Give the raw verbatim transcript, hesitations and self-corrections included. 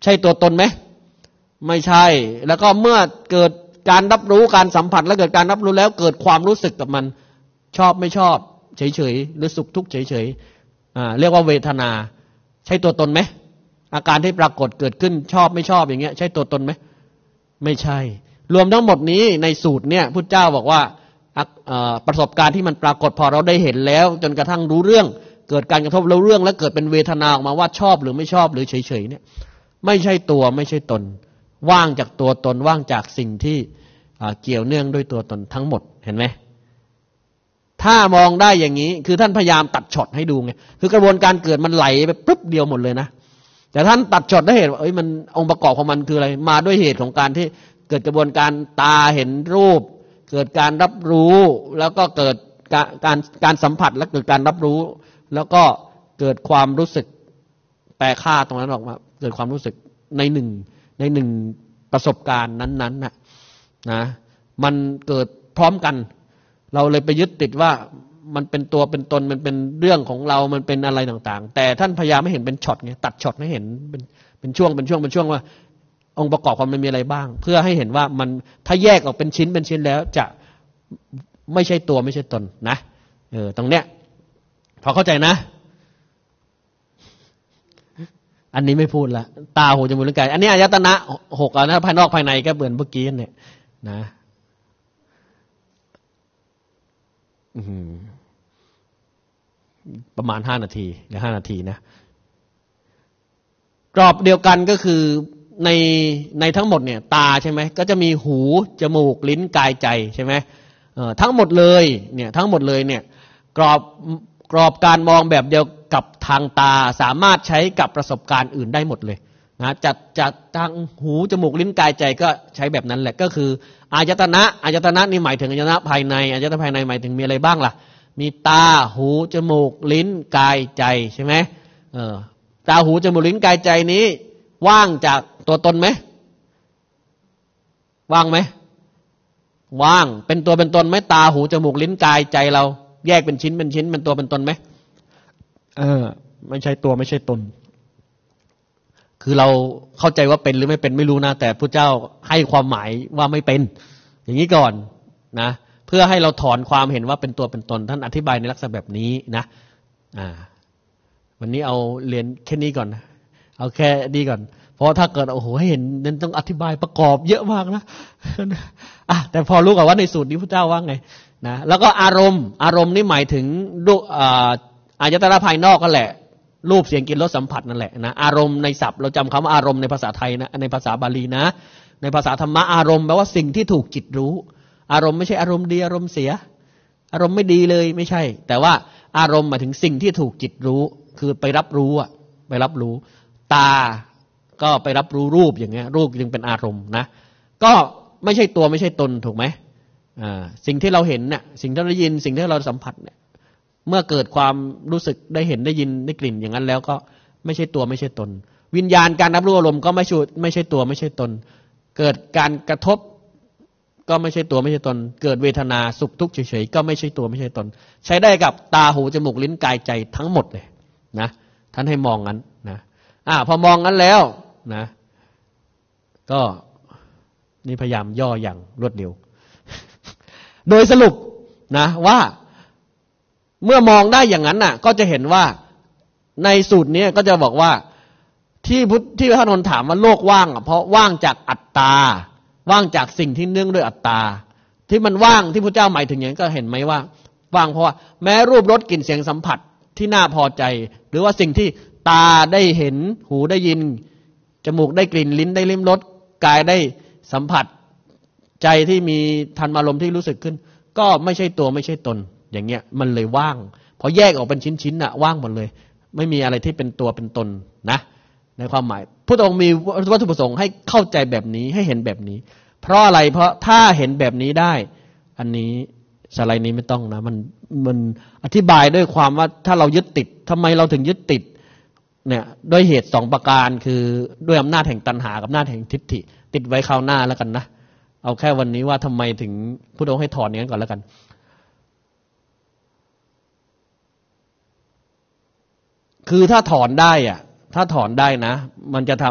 ใช่ตัวตนไหมไม่ใช่แล้วก็เมื่อเกิดการรับรู้การสัมผัสแล้วเกิดการรับรู้แล้วเกิดความรู้สึกกับมันชอบไม่ชอบเฉยๆหรือสุขทุกข์เฉยๆอ่าเรียกว่าเวทนาใช่ตัวตนไหมอาการที่ปรากฏเกิดขึ้นชอบไม่ชอบอย่างเงี้ยใช่ตัวตนไหมไม่ใช่รวมทั้งหมดนี้ในสูตรเนี่ยพุทธเจ้าบอกว่าประสบการณ์ที่มันปรากฏพอเราได้เห็นแล้วจนกระทั่งรู้เรื่องเกิดการกระทบรู้เรื่องแล้วเกิดเป็นเวทนาออกมาว่าชอบหรือไม่ชอบหรือเฉยๆเนี่ยไม่ใช่ตัวไม่ใช่ตนว่างจากตัวตนว่างจากสิ่งที่เกี่ยวเนื่องด้วยตัวตนทั้งหมดเห็นไหมถ้ามองได้อย่างนี้คือท่านพยายามตัดช็อตให้ดูไงคือกระบวนการเกิดมันไหลไปปุ๊บเดียวหมดเลยนะแต่ท่านตัดช็อตได้เห็นว่าเอ้ยมันองค์ประกอบของมันคืออะไรมาด้วยเหตุของการที่เกิดกระบวนการตาเห็นรูปเกิดการรับรู้แล้วก็เกิดการการการสัมผัสและเกิดการรับรู้แล้วก็เกิดความรู้สึกแปลค่าตรงนั้นออกมาเกิดความรู้สึกในหนึ่งในหนึ่งประสบการณ์นั้นๆน่ะนะมันเกิดพร้อมกันเราเลยไปยึดติดว่ามันเป็นตัวเป็นตนมันเป็นเรื่องของเรามันเป็นอะไรต่างๆแต่ท่านพยายามไม่เห็นเป็นช็อตไงตัดช็อตให้เห็นเป็นเป็นช่วงเป็นช่วงเป็นช่วงว่าองค์ประกอบความมันมีอะไรบ้างเพื่อให้เห็นว่ามันถ้าแยกออกเป็นชิ้นเป็นชิ้นแล้วจะไม่ใช่ตัวไม่ใช่ตนนะเออตรงเนี้ยพอเข้าใจนะอันนี้ไม่พูดละตาหูจมูกลิ้นกายอันนี้อายตนะหกอ่ะนะภายนอกภายในก็เหมือนเมื่อกี้เนี่ยนะประมาณห้านาทีหรือห้านาทีนะกรอบเดียวกันก็คือในในทั้งหมดเนี่ยตาใช่ไหมก็จะมีหูจมูกลิ้นกายใจใช่ไหมเอ่อทั้งหมดเลยเนี่ยทั้งหมดเลยเนี่ยกรอบกรอบการมองแบบเดียวกับทางตาสามารถใช้กับประสบการณ์อื่นได้หมดเลยนะจัดจัดทางหูจมูกลิ้นกายใจก็ใช้แบบนั้นแหละก็คืออายตนะอายตนะนี่หมายถึงอายตนะภายในอายตนะภายในหมายถึงมีอะไรบ้างล่ะมีตาหูจมูกลิ้นกายใจใช่ไหมเออตาหูจมูกลิ้นกายใจนี้ว่างจากตัวตนไหมว่างไหมว่างเป็นตัวเป็นตนไหมตาหูจมูกลิ้นกายใจเราแยกเป็นชิ้นเป็นชิ้นเป็นตัวเป็นตนไหมเออไม่ใช่ตัวไม่ใช่ตนคือเราเข้าใจว่าเป็นหรือไม่เป็นไม่รู้นะแต่พระเจ้าให้ความหมายว่าไม่เป็นอย่างนี้ก่อนนะเพื่อให้เราถอนความเห็นว่าเป็นตัวเป็นตนท่านอธิบายในลักษณะแบบนี้นะอ่าวันนี้เอาเรียนแค่นี้ก่อนนะเอาแค่นี้ก่อนเพราะถ้าเกิดโอ้โหให้เห็นนั้นต้องอธิบายประกอบเยอะมากนะอ่ะแต่พอรู้กันว่าในสูตรนี้พระเจ้าว่าไงนะแล้วก็อารมณ์อารมณ์นี่หมายถึงดูอ่าอายตนะภายนอกก็แหละรูปเสียงกลิ่นรสสัมผัสนั่นแหละนะอารมณ์ในศัพท์เราจำคำว่าอารมณ์ในภาษาไทยนะในภาษาบาลีนะในภาษาธรรมะอารมณ์แปลว่าสิ่งที่ถูกจิตรู้อารมณ์ไม่ใช่อารมณ์ดีอารมณ์เสียอารมณ์ไม่ดีเลยไม่ใช่แต่ว่าอารมณ์หมายถึงสิ่งที่ถูกจิตรู้คือไปรับรู้อะไปรับรู้ตาก็ไปรับรู้รูปอย่างเงี้ยรูปจึงเป็นอารมณ์นะก็ไม่ใช่ตัวไม่ใช่ตนถูกไหมอ่าสิ่งที่เราเห็นเนี่ยสิ่งที่เราได้ยินสิ่งที่เราสัมผัสเนี่ยเมื่อเกิดความรู้สึกได้เห็นได้ยินได้กลิ่นอย่างนั้นแล้วก็ไม่ใช่ตัวไม่ใช่ตนวิญญาณการรับรู้อารมณ์ก็ไม่ใช่ไม่ใช่ตัวไม่ใช่ตนเกิดการกระทบก็ไม่ใช่ตัวไม่ใช่ตนเกิดเวทนาสุขทุกข์เฉยๆก็ไม่ใช่ตัวไม่ใช่ตนใช้ได้กับตาหูจมูกลิ้นกายใจทั้งหมดเลยนะท่านให้มองงั้นนะอ่าพอมองงั้นแล้วนะก็นี่พยายามย่ออย่างรวดเร็ว โดยสรุปนะว่าเมื่อมองได้อย่างนั้นน่ะก็จะเห็นว่าในสูตรนี้ก็จะบอกว่าที่พุทธที่พระอานนท์ถามว่าโลกว่างอ่ะเพราะว่างจากอัตตาว่างจากสิ่งที่เนื่องด้วยอัตตาที่มันว่างที่พระเจ้าหมายถึงอย่างนั้นก็เห็นไหมว่าว่างเพราะว่าแม้รูปรสกลิ่นเสียงสัมผัสที่น่าพอใจหรือว่าสิ่งที่ตาได้เห็นหูได้ยินจมูกได้กลิ่นลิ้นได้ลิ้มรสกายได้สัมผัสใจที่มีธรรมารมณ์ที่รู้สึกขึ้นก็ไม่ใช่ตัวไม่ใช่ตนอย่างเงี้ยมันเลยว่างพอแยกออกเป็นชิ้นๆน่ะว่างหมดเลยไม่มีอะไรที่เป็นตัวเป็นตนนะในความหมายพระองค์มีวัตถุประสงค์ให้เข้าใจแบบนี้ให้เห็นแบบนี้เพราะอะไรเพราะถ้าเห็นแบบนี้ได้อันนี้สไลด์นี้ไม่ต้องนะมันมันอธิบายด้วยความว่าถ้าเรายึดติดทำไมเราถึงยึดติดเนี่ยด้วยเหตุสองประการคือด้วยอำนาจแห่งตัณหากับอำนาจแห่งทิฏฐิติดไว้คราวหน้าแล้วกันนะเอาแค่วันนี้ว่าทำไมถึงพระองค์ให้ถอนอย่างนั้นก่อนแล้วกันคือถ้าถอนได้อ่ะถ้าถอนได้นะมันจะท